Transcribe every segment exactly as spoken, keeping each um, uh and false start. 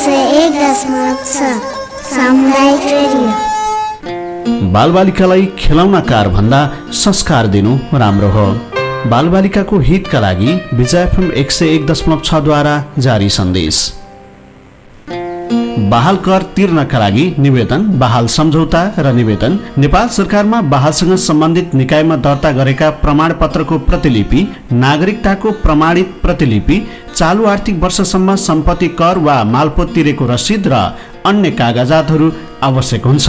सय एक दशमलव छ सामुदायिक रेडियो। बालबालिकालाई खेलौनाकार भन्दा संस्कार दिनु राम्रो हो। बालबालिकाको हितका लागि विजय एफएम एक सय एक दशमलव छ द्वारा जारी सन्देश। बहाल कर तिर्नका लागि निवेदन, बहाल सम्झौता र निवेदन नेपाल सरकारमा बहालसँग सम्बन्धित निकायमा दर्ता गरेका प्रमाणपत्रको प्रतिलिपि, नागरिकताको प्रमाणित प्रतिलिपि, चालु आर्थिक वर्षसम्म सम्पत्ति कर वा मालपोत तिरेको रसिद र अन्य कागजातहरू आवश्यक हुन्छ।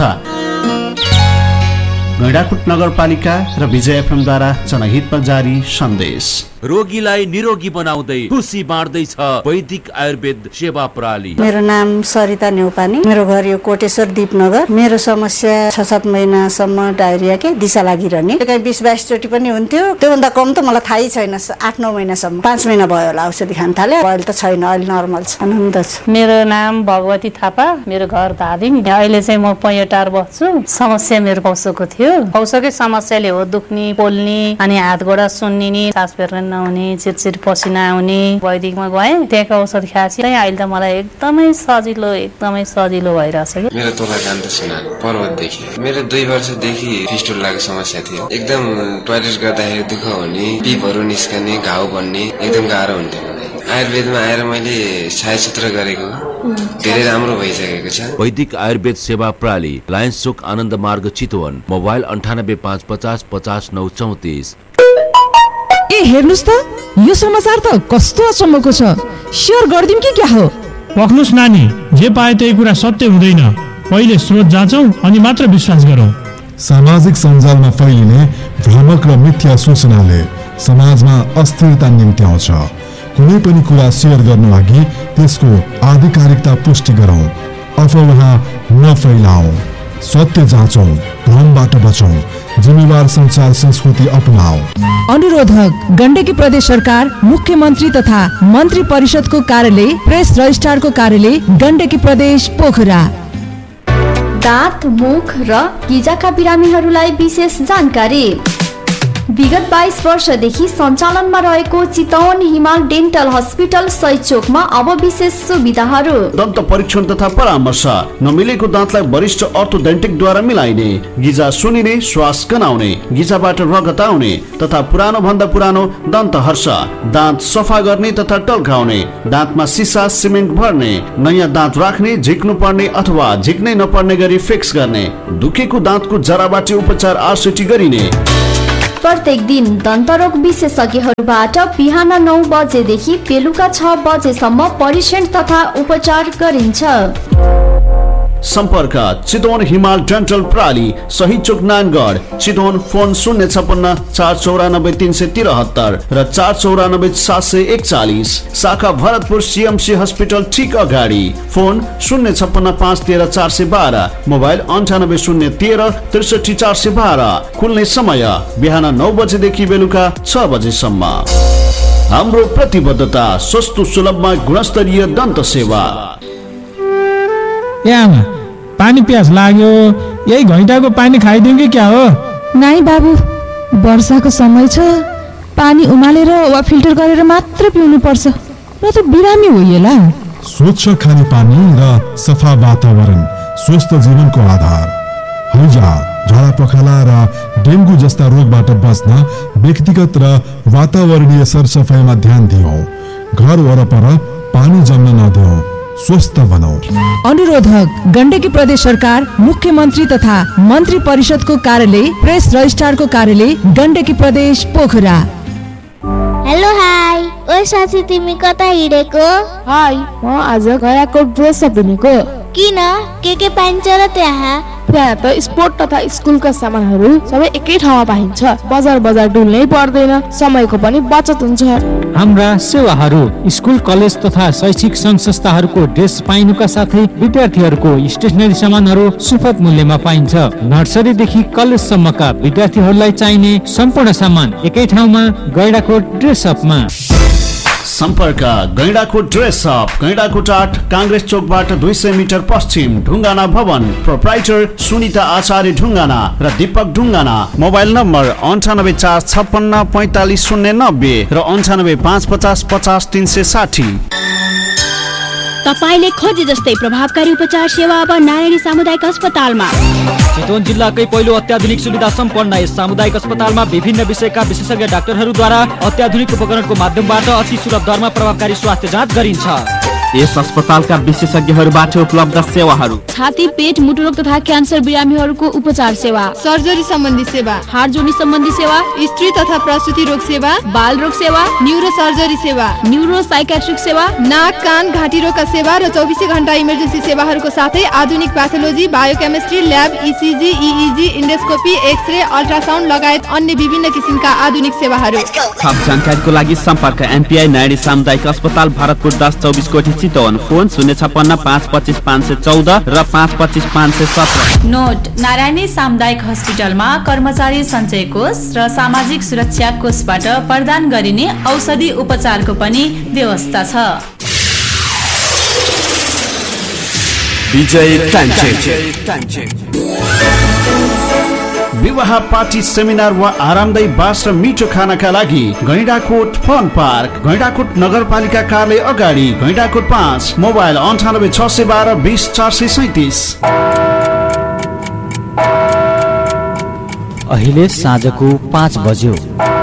गैंडाकोट नगरपालिका र विजय एफएम द्वारा जनहितमा जारी सन्देश। रोगीलाई निरोगी बनाउँदै खुसी बाँड्दैछ वैदिक आयुर्वेद सेवा प्रणाली। मेरो नाम सरिता न्यौपानी, मेरो घर यो कोटेश्वर दीपनगर। मेरो समस्या छ सात महिनासम्म डायरिया के दिशा लागिरहने, कहीँ बिस बाइस चोटि पनि हुन्थ्यो। त्योभन्दा कम त मलाई थाहै छैन। आठ नौ महिनासम्म, पाँच महिना भयो होला औषधि खान थाले। अहिले त छैन, अहिले नर्मल छ, आनन्द छ। मेरो नाम भगवती थापा, मेरो घर धादिङ। अहिले चाहिँ म पैँटार बस्छु। समस्या मेरो पौसोको थियो। पौसोकै समस्याले हो दुख्ने, पोल्ने, अनि हात गोडा सुन्निने, सास फेर्न नहुने, चिरचिर पसिना आउने। वैदिकमा गएँ, त्यहाँको औषध खाएपछि अहिले त मलाई एकदमै सजिलो एकदमै सजिलो भइरहेछ। मेरो तोला जान्द सुना पर्वतदेखि मेरो दुई वर्षदेखि फिस्टुलाको समस्या थियो। एकदम टोयलेट गर्दाखेरि दुःख हुने, पिपहरू निस्कने, घाउ बन्ने एकदम गाह्रो हुन्थ्यो मलाई। आयुर्वेदमा आएर मैले छायासूत्र गरेको धेरै राम्रो भइसकेको छ। वैदिक आयुर्वेद सेवा प्रणाली, लायन्स चोक, आनन्द मार्ग, चितवन। मोबाइल अन्ठानब्बे पाँच पचास पचास नौ चौतिस। ए हेर्नुस् त, यो समाचार त कस्तो अचम्मको छ। शेयर गर्दिम कि क्या हो? पक्नुस् नानी, जे पाए त्यही कुरा सत्य हुँदैन। पहिले स्रोत जाँचौं अनि मात्र विश्वास गरौँ। सामाजिक सञ्जालमा फैलिने भ्रामक र मिथ्या सूचनाले समाजमा अस्थिरता निम्त्याउँछ। कुनै पनि कुरा शेयर गर्नु अघि त्यसको आधिकारिकता पुष्टि गरौँ। अफवाह नफैलाऊ, सत्य जाँचौं, भ्रमबाट बचौं, जिम्मेवार संचार संस्कृति अपनाऊ। अनुरोधक गण्डकी प्रदेश सरकार, मुख्यमन्त्री तथा मन्त्री परिषदको कार्यालय, प्रेस रजिस्ट्रारको कार्यालय, गण्डकी प्रदेश, पोखरा। दाँत, मुख र गिजाका बिरामीहरूलाई विशेष जानकारी। विगत बाइस वर्षदेखि सञ्चालनमा रहेको चितवन हिमाल डेन्टल हस्पिटल सय चोकमा अब विशेष सुविधाहरू। दन्त परीक्षण तथा परामर्श, नमिलेको दाँतलाई वरिष्ठ अर्थोडेन्टिकद्वारा मिलाइने, गिजा सुनिने, श्वास गनाउने, गिजाबाट रगत आउने तथा पुरानो भन्दा पुरानो दन्त हर्ष, दाँत सफा गर्ने तथा टल्काउने, दाँतमा सिसा सिमेन्ट भर्ने, नयाँ दाँत राख्ने, झिक्नु पर्ने अथवा झिक्नै नपर्ने गरी फिक्स गर्ने, दुखेको दाँतको जराबाट उपचार आरसिटी गरिने। प्रत्येक दिन दन्तरोग विशेषज्ञहरूबाट बिहान नौ बजेदेखि बेलुका छ बजेसम्म परीक्षण तथा उपचार गरिन्छ। सम्पर्क चितवन हिमाल डेन्टल प्रणाली, सही चोक, नानगढ, चितवन। फोन शून्य छप्पन्न चार चौरानब्बे तीन सय तिरहत्तर र चार चौरानब्बे सात सय एकचालिस। शाखा भरतपुर सीएमसी हस्पिटल ठीक अगाडि। फोन शून्य छप्पन्न पाँच तेह्र चार सय बाह्र। मोबाइल अन्ठानब्बे शून्य तेह्र त्रिसठी चार सय बाह्र। खुल्ने समय बिहान नौ बजेदेखि बेलुका छ बजेसम्म। हाम्रो प्रतिबद्धता सस्तो सुलभमा गुणस्तरीय दन्त सेवा। ए आमा, पानी प्यास लाग्यो, यही घैँटाको पानी खाइदिउँ कि क्या हो? नाइ बाबु, वर्षाको समय छ, पानी उमालेर वा फिल्टर गरेर मात्र पिउनु पर्छ, र त बिरामी होइएला। स्वच्छ खाने पानी र सफा वातावरण स्वस्थ जीवनको आधार। हैजा, झाडा पखाला र डेङ्गु जस्ता रोगबाट बच्न व्यक्तिगत र वातावरणीय सरसफाइमा ध्यान दियौँ। घर वरपर पानी जम्न नदियौँ, स्वस्थ बनाऊ। अनुरोधक गण्डकी प्रदेश सरकार, मुख्यमन्त्री तथा मन्त्री परिषदको कार्यालय, प्रेस रजिस्ट्रारको कार्यालय, गण्डकी प्रदेश, पोखरा। हेलो हाई, ओ साथी तिमी कता हिँडेको? हाई, म आज गयाको ड्रेस किनेको। किन? के के पाइन्छ र त्यहाँ? त्यहाँ त स्पोर्ट तथा स्कुलका सामानहरू सबै एकै ठाउँमा पाइन्छ। बजार बजार डुल्नै पर्दैन, समयको पनि बचत हुन्छ। हाम्रा सेवाहरू स्कुल, कलेज तथा शैक्षिक सङ्घ संस्थाहरूको ड्रेस पाइनुका साथै विद्यार्थीहरूको स्टेसनरी सामानहरू सुपथ मूल्यमा पाइन्छ। नर्सरीदेखि कलेजसम्मका विद्यार्थीहरूलाई चाहिने सम्पूर्ण सामान एकै ठाउँमा, गैंडाकोट ड्रेस अपमा। सम्पर्क गैंडाकोट ड्रेस अप, गैंडाकोट आठ, काङ्ग्रेस चोकबाट दुई सय मिटर पश्चिम, ढुङ्गाना भवन। प्रोप्राइटर सुनिता आचार्य ढुङ्गाना र दीपक ढुङ्गाना। मोबाइल नम्बर अन्ठानब्बे चार छप्पन्न पैँतालिस शून्य नब्बे र अन्ठानब्बे पाँच पचास पचास तिन सय साठी। तपाईले खोजे जस्तै प्रभावकारी उपचार सेवा अब नारायणी सामुदायिक अस्पतालमा। चितवन जिल्लाकै पहिलो अत्याधुनिक सुविधा सम्पन्न यस सामुदायिक अस्पतालमा विभिन्न विषयका विशेषज्ञ डाक्टरहरूद्वारा अत्याधुनिक उपकरणको माध्यमबाट अति सुलभ दरमा प्रभावकारी स्वास्थ्य जाँच गरिन्छ। यस अस्पतालका विशेषज्ञहरूबाट उपलब्ध सेवाहरू: छाती, पेट, मुटुरोग तथा क्यान्सर बिरामीहरूको उपचार सेवा, सर्जरी सम्बन्धी सेवा, हाड जोड्ने सम्बन्धी सेवा, स्त्री तथा प्रसुति रोग सेवा, बाल रोग सेवा, न्यूरो सर्जरी सेवा, न्यूरो साइकेट्रिक सेवा, नाक कान घाँटी रोगका सेवा र चौबिसै घण्टा इमर्जेन्सी सेवाहरूको साथै आधुनिक pathology, biochemistry lab, ECG, इइजी, endoscopy, x-ray, ultrasound लगायत अन्य विभिन्न किसिमका आधुनिक सेवाहरू। थप जानकारीको लागि सम्पर्क एमपीआई नारायणी सामुदायिक अस्पताल, भरतपुर दस चौबिस कोठी चितवन। फोन शून्य छप्पन्न पाँच पच्चिस पाँच सय चौध र पाँच पच्चिस पाँच सय सत्र। नोट: नारायणी सामुदायिक हस्पिटलमा कर्मचारी सञ्चय कोष र सामाजिक सुरक्षा कोषबाट प्रदान गरिने औषधि उपचारको पनि व्यवस्था छ। विजय टाइम विवाह, पार्टी, सेमिनार वा आरामदायी बास र मिठो खानाका लागि गैंडाकोट फन पार्क, गैंडाकोट नगरपालिका कार्यालय अगाडि, गैंडाकोट पाँच। मोबाइल अन्ठानब्बे छ सय बाह्र बिस चार सय सैतिस। अहिले साँझको पाँच बज्यो।